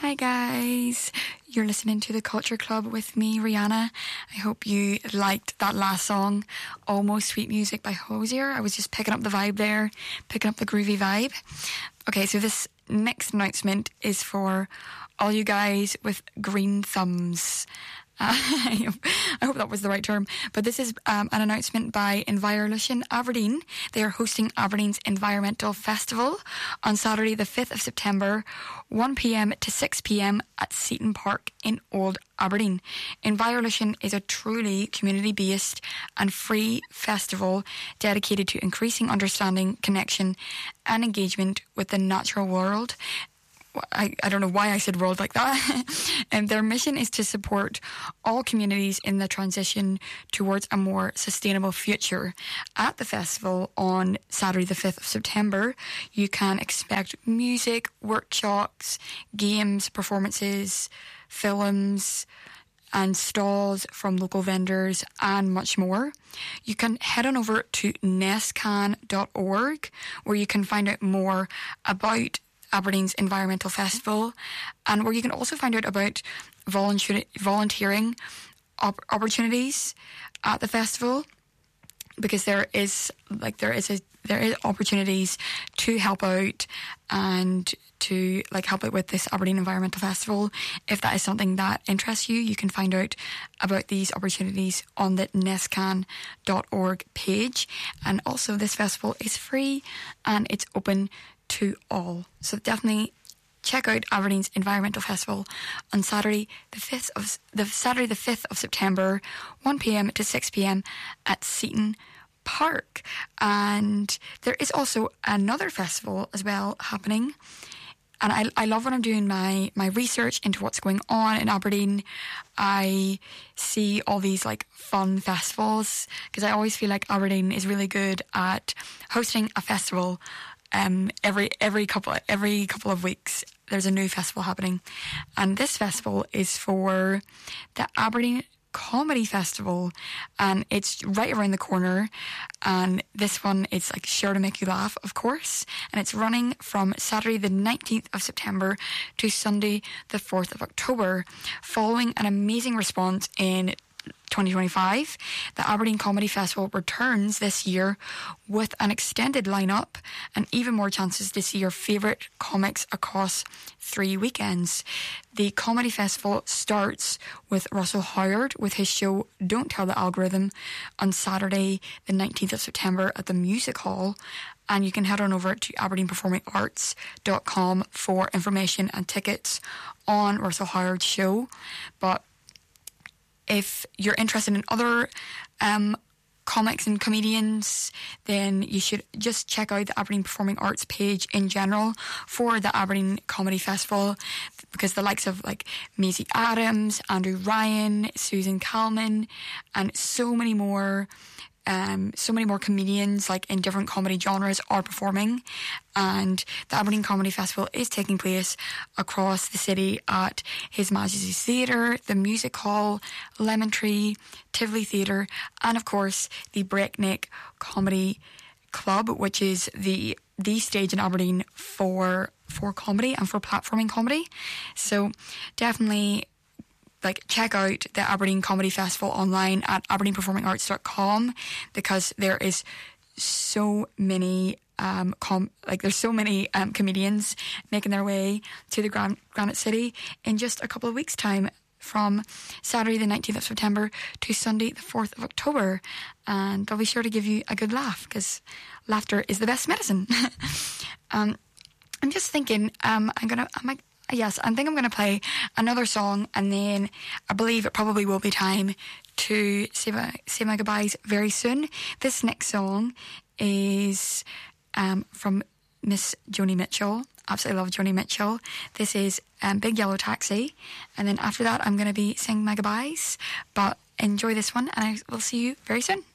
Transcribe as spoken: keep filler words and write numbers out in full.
Hi guys, you're listening to The Culture Club with me, Rihanna. I hope you liked that last song, Almost Sweet Music by Hozier. I was just picking up the vibe there, picking up the groovy vibe. Okay, so this next announcement is for all you guys with green thumbs. Uh, I hope that was the right term. But this is um, an announcement by Envirolution Aberdeen. They are hosting Aberdeen's Environmental Festival on Saturday the fifth of September, one p.m. to six p.m. at Seaton Park in Old Aberdeen. Envirolution is a truly community-based and free festival dedicated to increasing understanding, connection and engagement with the natural world. I, I don't know why I said world like that. And their mission is to support all communities in the transition towards a more sustainable future. At the festival on Saturday the fifth of September, you can expect music, workshops, games, performances, films and stalls from local vendors and much more. You can head on over to nescan dot org where you can find out more about Aberdeen's Environmental Festival, and where you can also find out about volunteer- volunteering op- opportunities at the festival, because there is like there is a there is opportunities to help out and to like help out with this Aberdeen Environmental Festival. If that is something that interests you, you can find out about these opportunities on the nescan dot org page. And also, this festival is free and it's open to all. So definitely check out Aberdeen's Environmental Festival on Saturday the fifth of the Saturday the fifth of September, one p.m. to six p.m. at Seaton Park. And there is also another festival as well happening. And I, I love when I'm doing my, my research into what's going on in Aberdeen. I see all these like fun festivals, because I always feel like Aberdeen is really good at hosting a festival. Um, every every couple every couple of weeks, there's a new festival happening, and this festival is for the Aberdeen Comedy Festival, and it's right around the corner. And this one is like sure to make you laugh, of course, and it's running from Saturday the nineteenth of September to Sunday the fourth of October. Following an amazing response in twenty twenty-five, the Aberdeen Comedy Festival returns this year with an extended lineup and even more chances to see your favourite comics across three weekends. The Comedy Festival starts with Russell Howard with his show Don't Tell the Algorithm on Saturday the nineteenth of September at the Music Hall, and you can head on over to aberdeen performing arts dot com for information and tickets on Russell Howard's show. But if you're interested in other um, comics and comedians, then you should just check out the Aberdeen Performing Arts page in general for the Aberdeen Comedy Festival, because the likes of like Maisie Adams, Andrew Ryan, Susan Calman, and so many more Um, so many more comedians like in different comedy genres are performing. And the Aberdeen Comedy Festival is taking place across the city at His Majesty's Theatre, the Music Hall, Lemon Tree, Tivoli Theatre, and of course the Breakneck Comedy Club, which is the the stage in Aberdeen for for comedy and for platforming comedy. So definitely like check out the Aberdeen Comedy Festival online at aberdeen performing arts dot com, because there is so many um com- like there's so many um comedians making their way to the Gran- Granite City in just a couple of weeks' time, from Saturday the nineteenth of September to Sunday the fourth of October, and they'll be sure to give you a good laugh, because laughter is the best medicine. um I'm just thinking um I'm gonna I'm like Yes, I think I'm going to play another song, and then I believe it probably will be time to say my, say my goodbyes very soon. This next song is um, from Miss Joni Mitchell. Absolutely love Joni Mitchell. This is um, Big Yellow Taxi, and then after that I'm going to be saying my goodbyes. But enjoy this one, and I will see you very soon.